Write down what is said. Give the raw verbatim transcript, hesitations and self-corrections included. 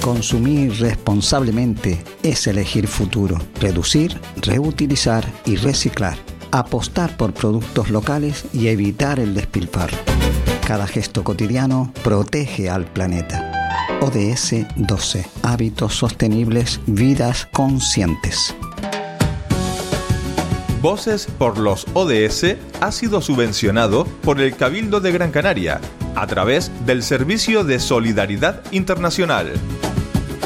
Consumir responsablemente es elegir futuro. Reducir, reutilizar y reciclar. Apostar por productos locales y evitar el despilfarro. Cada gesto cotidiano protege al planeta. O D S doce. Hábitos sostenibles, vidas conscientes. Voces por los O D S ha sido subvencionado por el Cabildo de Gran Canaria a través del Servicio de Solidaridad Internacional.